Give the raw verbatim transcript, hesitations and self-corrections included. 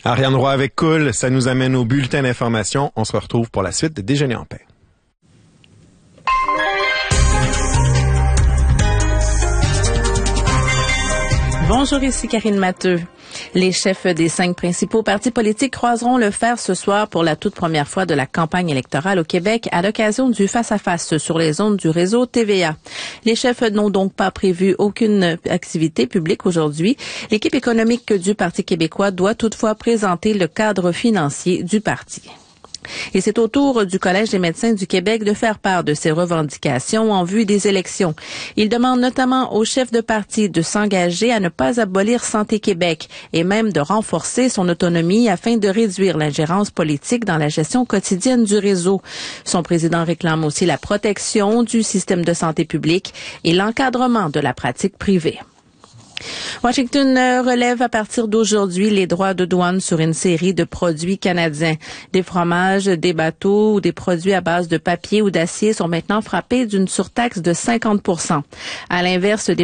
Ariane Roy avec Cool, ça nous amène au bulletin d'information. On se retrouve pour la suite de Déjeuner en paix. Bonjour, ici Karine Matteux. Les chefs des cinq principaux partis politiques croiseront le fer ce soir pour la toute première fois de la campagne électorale au Québec à l'occasion du face-à-face sur les ondes du réseau T V A. Les chefs n'ont donc pas prévu aucune activité publique aujourd'hui. L'équipe économique du Parti québécois doit toutefois présenter le cadre financier du parti. Et c'est au tour du Collège des médecins du Québec de faire part de ses revendications en vue des élections. Il demande notamment aux chefs de parti de s'engager à ne pas abolir Santé Québec et même de renforcer son autonomie afin de réduire l'ingérence politique dans la gestion quotidienne du réseau. Son président réclame aussi la protection du système de santé publique et l'encadrement de la pratique privée. Washington relève à partir d'aujourd'hui les droits de douane sur une série de produits canadiens. Des fromages, des bateaux ou des produits à base de papier ou d'acier sont maintenant frappés d'une surtaxe de cinquante pour cent. À l'inverse, des